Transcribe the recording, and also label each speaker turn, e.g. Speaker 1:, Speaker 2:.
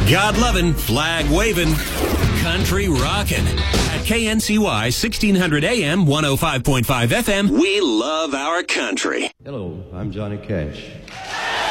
Speaker 1: God loving, flag waving, country rocking. At KNCY 1600 AM, 105.5 FM, we love our country.
Speaker 2: Hello, I'm Johnny Cash.